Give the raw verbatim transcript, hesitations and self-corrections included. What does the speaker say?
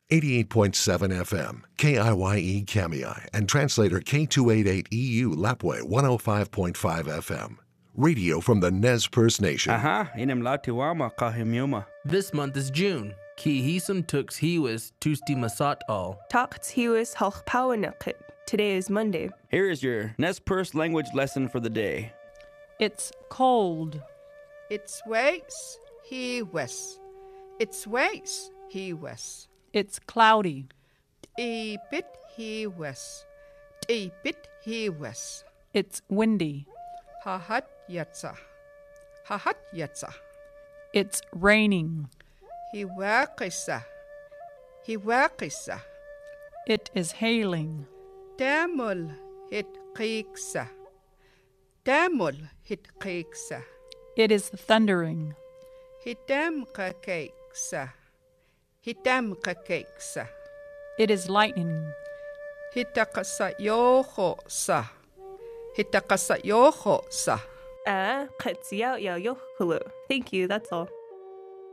eighty-eight point seven F M, K I Y E Kamiai, and translator K two eighty-eight E U Lapway one oh five point five F M. Radio from the Nez Perce Nation. Aha, inem latiwama kahimiuma. This month is June. Ki hisum tux hiwis tusti masat all. Takt hiwis halch pawanakit. Today is Monday. Here is your Nez Perce language lesson for the day. It's cold. It's waits, he wes. It's waits, he wes. It's cloudy. E bit he wes. E bit he wes. It's windy. Hahat yatsa. Hahat yatsa. It's raining. He wakisa. He wakisa. It is hailing. Damul hit qeeksa. Damul hit qeeksa. It is thundering. Hitam kakeeksa. Hitam kakeeksa. It is lightning. Hitakasa yoho sa. Hitakasa yoho sa. Ah, katsiao ya yohulu. Thank you, that's all.